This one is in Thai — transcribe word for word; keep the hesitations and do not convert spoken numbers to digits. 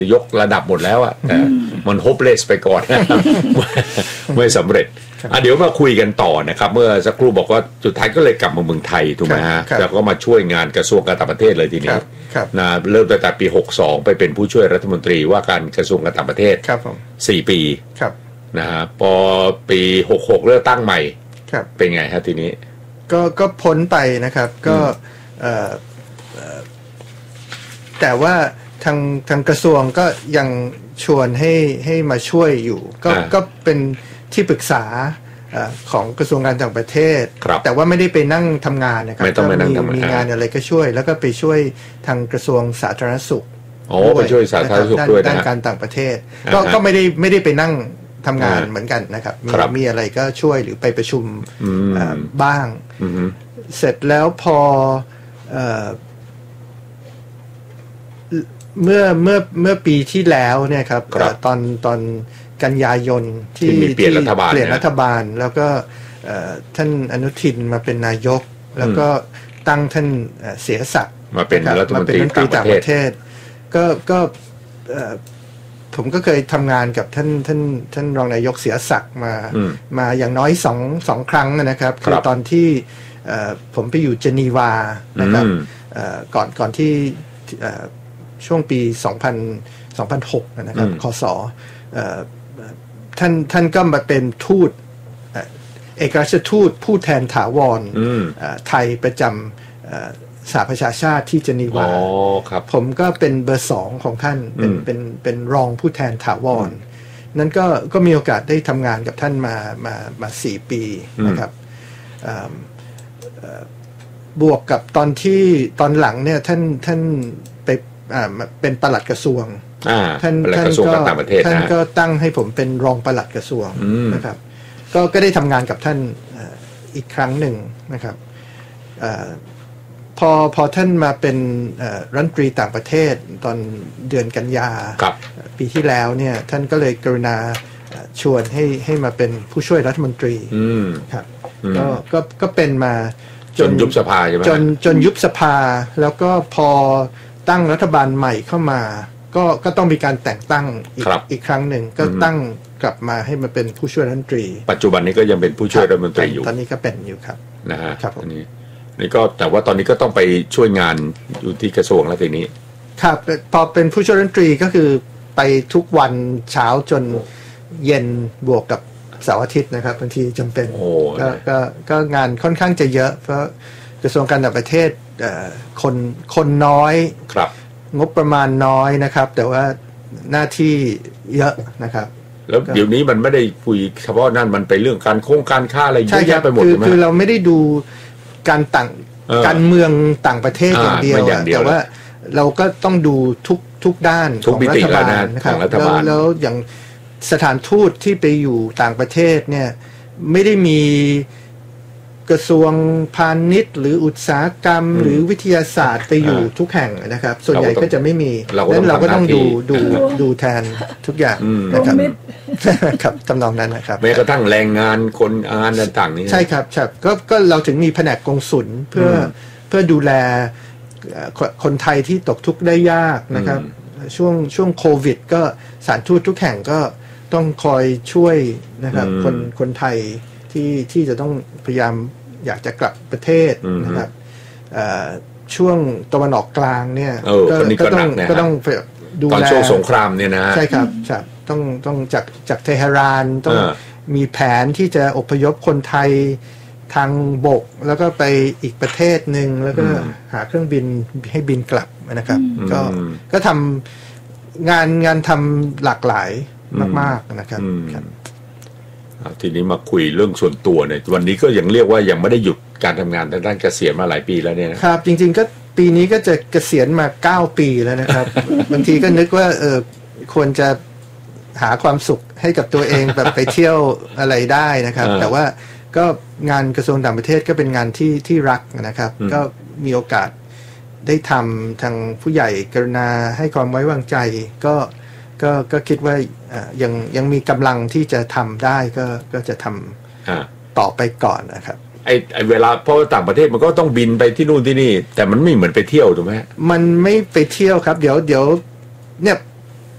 ยกระดับหมดแล้วอะแต่มันโฮปเลสไปก่อน ไม่สำเร็จอ่ะเดี๋ยวมาคุยกันต่อนะครับเมื่อสักครู่บอกว่าสุดท้ายก็เลยกลับมาเมืองไทยถูกไหมฮะแล้วก็มาช่วยงานกระทรวงการต่างประเทศเลยทีนี้นะเริ่มตั้งแต่ปีหกสิบสองไปเป็นผู้ช่วยรัฐมนตรีว่าการกระทรวงการต่างประเทศสี่ปีนะฮะพอปีหกสิบหกเลือกตั้งใหม่เป็นไงฮะทีนี้ก็ก็พ้นไปนะครับก็แต่ว่าทางทางกระทรวงก็ยังชวนให้ให้มาช่วยอยู่ก็ก็เป็นที่ปรึกษาของกระทรวงการต่างประเทศแต่ว่าไม่ได้ไปนั่งทำงานนะครับไม่ต้องไปนั่งทำงานมีงานอะไรก็ช่วยแล้วก็ไปช่วยทางกระทรวงสาธารณสุขโอ้ไปช่วยสาธารณสุขด้วยนะด้านการต่างประเทศก็ก็ไม่ได้ไม่ได้ไปนั่งทำงานเหมือนกันนะครับมีมีอะไรก็ช่วยหรือไปประชุมบ้างเสร็จแล้วพอเมื่อเมื่อเมื่อปีที่แล้วเนี่ยครับตอนตอนกันยายนที่เปลี่ยนรัฐบาลเปลี่ยนรัฐบาลแล้วก็ท่านอนุทินมาเป็นนายกแล้วก็ตั้งท่านเสียศักดิ์มาเป็นรัฐมนตรีต่างประเทศก็ก็ผมก็เคยทำงานกับท่านท่านท่านรองนายกเสียศักดิ์มามาอย่างน้อยสองสองครั้งนะครับคือตอนที่ผมไปอยู่เจนีวานะครับก่อนก่อนที่ช่วงปีสองพัน สองพันหกนะครับคสท่านท่านก็มาเป็นทูตเอกอัครทูตผู้แทนถาวรไทยประจำสหประชาชาติที่เจนีวาผมก็เป็นเบอร์สองของท่านเป็นเป็นเป็นรองผู้แทนถาวรนั้นก็ก็มีโอกาสได้ทำงานกับท่านมามามาสี่ปีนะครับบวกกับตอนที่ตอนหลังเนี่ยท่านท่านไปเป็นปลัดกระทรวงท่านท่านก็ท่านก็ตั้งให้ผมเป็นรองปลัดกระทรวงนะครับก็ก็ได้ทำงานกับท่านอีกครั้งหนึ่งนะครับพอพอท่านมาเป็นรัฐมนตรีต่างประเทศตอนเดือนกันยาปีที่แล้วเนี่ยท่านก็เลยกรุณาชวนให้ให้มาเป็นผู้ช่วยรัฐมนตรีครับก็ก็ก็เป็นมาจนยุบสภาใช่ไหมจนจนยุบสภาแล้วก็พอตั้งรัฐบาลใหม่เข้ามาก็ก็ต้องมีการแต่งตั้งอีกอีกครั้งหนึ่งก็ตั้งกลับมาให้มาเป็นผู้ช่วยรัฐมนตรีปัจจุบันนี้ก็ยังเป็นผู้ช่วยรัฐมนตรีอยู่ตอนนี้ก็เป็นอยู่ครับนะฮะครับอันนี้นี่ก็แต่ว่าตอนนี้ก็ต้องไปช่วยงานอยู่ที่กระทรวงแล้วทีนี้ครับพอเป็นผู้ช่วยรัฐมนตรีก็คือไปทุกวันเช้าจนเย็นบวกกับเสาร์อาทิตย์นะครับบางทีจำเป็นก็ก็ก็งานค่อนข้างจะเยอะเพราะกระทรวงการต่างประเทศคนคนน้อยครับงบประมาณน้อยนะครับแต่ว่าหน้าที่เยอะนะครับแล้วเดี๋ยวนี้มันไม่ได้คุยเฉพาะนั่นมันไปเรื่องการโครงการค้าอะไรเยอะแยะไปหมดเลยคือเราไม่ได้ดูการต่างการเมืองต่างประเทศอย่างเดียวแต่ว่าเราก็ต้องดูทุกทุกด้านของรัฐบาลนะครับแล้วแล้วอย่างสถานทูตที่ไปอยู่ต่างประเทศเนี่ยไม่ได้มีกระทรวงพาณิชย์หรืออุตสาหกรรมหรือวิทยาศาสตร์ไปอยู่ทุกแห่งนะครับส่วนใหญ่ก็จะไม่มีนั้นเราก็ต้องดูดูดูแทนทุกอย่างนะครับครับทำนองนั้นนะครับแม้กระทั่งแรงงานคนงานต่างๆนี่ใช่ครับใช่ก็ก็เราถึงมีแผนกกงสุลเพื่อเพื่อดูแลคนไทยที่ตกทุกข์ได้ยากนะครับช่วงช่วงโควิดก็สถานทูตทุกแห่งก็ต้องคอยช่วยนะครับคนคนไทยที่ที่จะต้องพยายามอยากจะกลับประเทศนะครับช่วงตะวันออกกลางเนี่ยก็ต้องก็ต้องดูแลตอนช่วงสงครามเนี่ยนะใช่ครับต้องต้องจากจากเทหะรานต้องมีแผนที่จะอพยพคนไทยทางบกแล้วก็ไปอีกประเทศหนึ่งแล้วก็หาเครื่องบินให้บินกลับนะครับก็ก็ทำงานงานทำหลากหลายมากๆนะครับทีนี้มาคุยเรื่องส่วนตัวเนี่ยวันนี้ก็ยังเรียกว่ายังไม่ได้หยุดการทำงานทางด้านเกษียณมาหลายปีแล้วเนี่ยนะครับจริงๆก็ปีนี้ก็จะเกษียณมาเก้าปีแล้วนะครับ บางทีก็นึกว่าเออควรจะหาความสุขให้กับตัวเองแบบไปเที่ยวอะไรได้นะครับ แต่ว่าก็งานกระทรวงต่างประเทศก็เป็นงานที่ที่รักนะครับก็มีโอกาสได้ทำทางผู้ใหญ่กรุณาให้ความไว้วางใจก็ก็ก็คิดว่ายังยังมีกำลังที่จะทำได้ก็ก็จะทำต่อไปก่อนนะครับไอ้ไอ้เวลาเพราะต่างประเทศมันก็ต้องบินไปที่นู่นที่นี่แต่มันไม่เหมือนไปเที่ยวถูกไหมมันไม่ไปเที่ยวครับเดี๋ยวเดี๋ยวเนี่ย